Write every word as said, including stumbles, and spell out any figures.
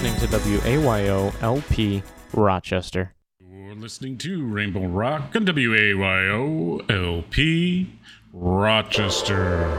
listening to W A Y O L P Rochester. You're listening to Rainbow Rock on W A Y O L P Rochester.